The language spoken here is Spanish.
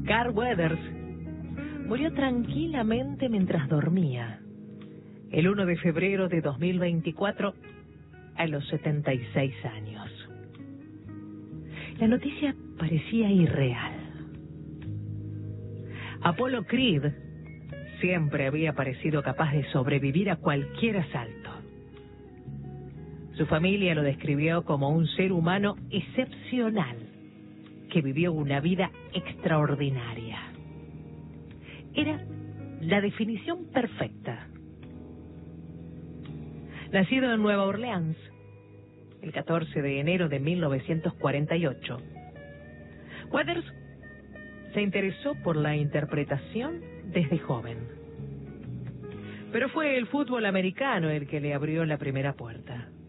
Carl Weathers murió tranquilamente mientras dormía, el 1 de febrero de 2024, a los 76 años. La noticia parecía irreal. Apollo Creed siempre había parecido capaz de sobrevivir a cualquier asalto. Su familia lo describió como un ser humano excepcional que vivió una vida extraordinaria. Era la definición perfecta. Nacido en Nueva Orleans, el 14 de enero de 1948, Weathers se interesó por la interpretación desde joven. Pero fue el fútbol americano el que le abrió la primera puerta.